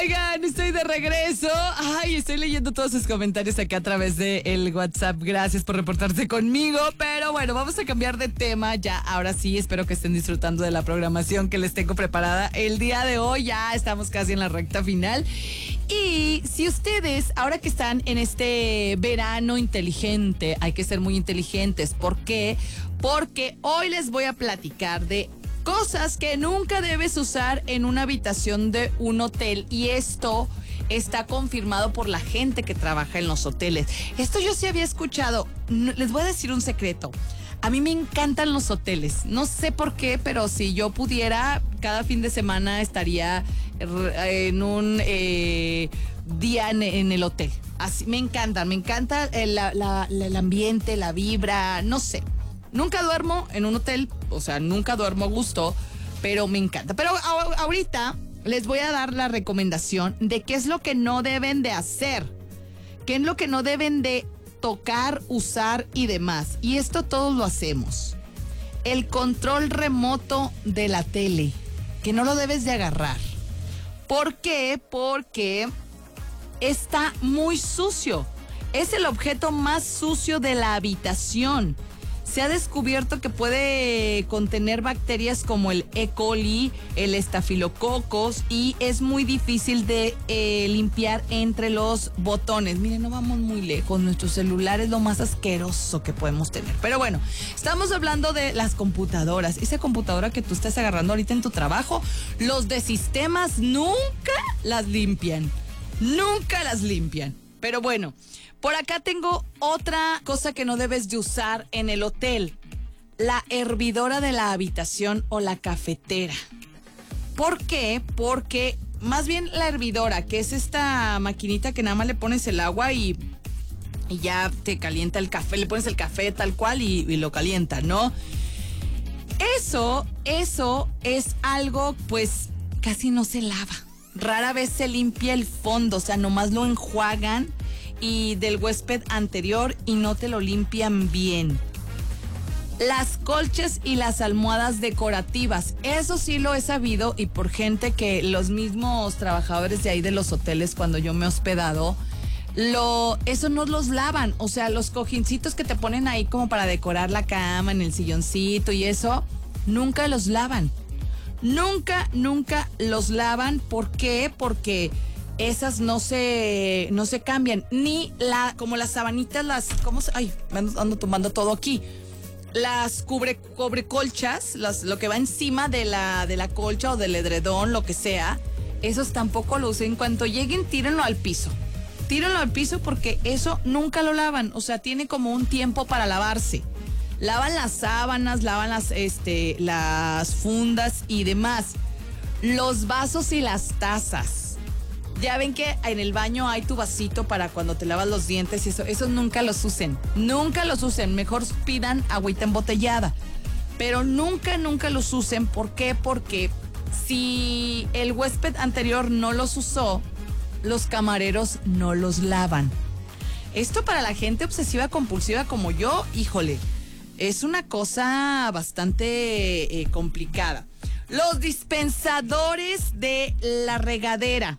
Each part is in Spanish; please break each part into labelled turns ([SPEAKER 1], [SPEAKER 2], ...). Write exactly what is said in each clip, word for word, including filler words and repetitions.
[SPEAKER 1] Oigan, estoy de regreso. Ay, estoy leyendo todos sus comentarios acá a través de el WhatsApp. Gracias por reportarse conmigo. Pero bueno, vamos a cambiar de tema ya. Ahora sí, espero que estén disfrutando de la programación que les tengo preparada el día de hoy. Ya estamos casi en la recta final. Y si ustedes, ahora que están en este verano inteligente, hay que ser muy inteligentes. ¿Por qué? Porque hoy les voy a platicar de cosas que nunca debes usar en una habitación de un hotel, y esto está confirmado por la gente que trabaja en los hoteles. Esto yo sí había escuchado. Les voy a decir un secreto. A mí me encantan los hoteles. No sé por qué, pero si yo pudiera, cada fin de semana estaría en un eh, día en, en el hotel. Así, me encantan, me encanta el, la, la, el ambiente, la vibra, no sé. Nunca duermo en un hotel, o sea, nunca duermo a gusto, pero me encanta. Pero a, ahorita les voy a dar la recomendación de qué es lo que no deben de hacer, qué es lo que no deben de tocar, usar y demás. Y esto todos lo hacemos. El control remoto de la tele, que no lo debes de agarrar. ¿Por qué? Porque está muy sucio. Es el objeto más sucio de la habitación. Se ha descubierto que puede contener bacterias como el E. coli, el estafilococos, y es muy difícil de eh, limpiar entre los botones. Miren, no vamos muy lejos. Nuestro celular es lo más asqueroso que podemos tener. Pero bueno, estamos hablando de las computadoras. Esa computadora que tú estás agarrando ahorita en tu trabajo, los de sistemas nunca las limpian. Nunca las limpian. Pero bueno, por acá tengo otra cosa que no debes de usar en el hotel. La hervidora de la habitación o la cafetera. ¿Por qué? Porque más bien la hervidora, que es esta maquinita que nada más le pones el agua y, y ya te calienta el café. Le pones el café tal cual y, y lo calienta, ¿no? Eso, eso es algo, pues, casi no se lava. Rara vez se limpia el fondo, o sea, nomás lo enjuagan y del huésped anterior y no te lo limpian bien. Las colchas y las almohadas decorativas, eso sí lo he sabido, y por gente que los mismos trabajadores de ahí de los hoteles, cuando yo me he hospedado, lo, eso no los lavan. O sea, los cojincitos que te ponen ahí como para decorar la cama, en el silloncito y eso, nunca los lavan. Nunca, nunca los lavan. ¿Por qué? Porque esas no se, no se cambian. Ni la, como las sabanitas, las, ¿cómo se? Ay, me ando, ando tomando todo aquí. Las cubre, cubre colchas, las, lo que va encima de la, de la colcha o del edredón, lo que sea, esos tampoco lo usen. En cuanto lleguen, tírenlo al piso. Tírenlo al piso porque eso nunca lo lavan. O sea, tiene como un tiempo para lavarse. Lavan las sábanas, lavan las, este, las fundas y demás. Los vasos y las tazas. Ya ven que en el baño hay tu vasito para cuando te lavas los dientes y eso. Esos nunca los usen. Nunca los usen. Mejor pidan agüita embotellada. Pero nunca, nunca los usen. ¿Por qué? Porque si el huésped anterior no los usó, los camareros no los lavan. Esto para la gente obsesiva compulsiva como yo, híjole, es una cosa bastante eh, complicada. Los dispensadores de la regadera.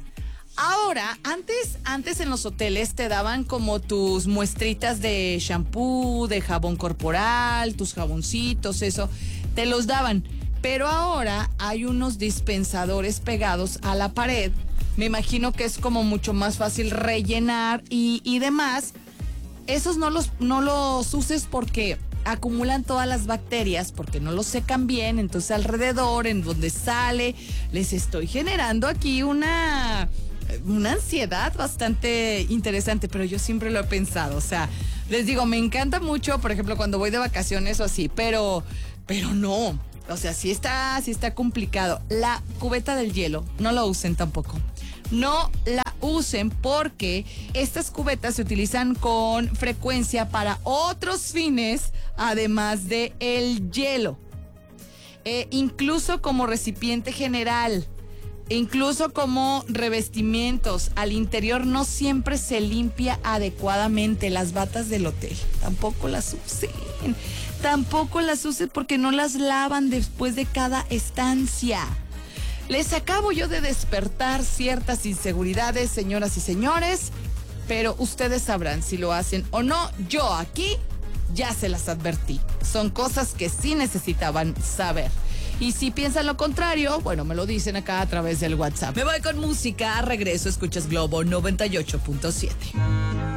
[SPEAKER 1] Ahora, antes, antes en los hoteles te daban como tus muestritas de shampoo, de jabón corporal, tus jaboncitos, eso, te los daban. Pero ahora hay unos dispensadores pegados a la pared. Me imagino que es como mucho más fácil rellenar y, y demás. Esos no los, no los uses porque acumulan todas las bacterias, porque no los secan bien. Entonces alrededor, en donde sale, les estoy generando aquí una, una ansiedad bastante interesante, pero yo siempre lo he pensado. O sea, les digo, me encanta mucho, por ejemplo, cuando voy de vacaciones o así, pero, pero no. O sea, sí está, sí está complicado. La cubeta del hielo, no la usen tampoco. No la usen porque estas cubetas se utilizan con frecuencia para otros fines, además de el hielo. Eh, incluso como recipiente general, incluso como revestimientos. Al interior no siempre se limpia adecuadamente. Las batas del hotel, tampoco las usen. Tampoco las usen porque no las lavan después de cada estancia. Les acabo yo de despertar ciertas inseguridades, señoras y señores, pero ustedes sabrán si lo hacen o no. Yo aquí ya se las advertí. Son cosas que sí necesitaban saber. Y si piensan lo contrario, bueno, me lo dicen acá a través del WhatsApp. Me voy con música, regreso, escuchas Globo noventa y ocho punto siete.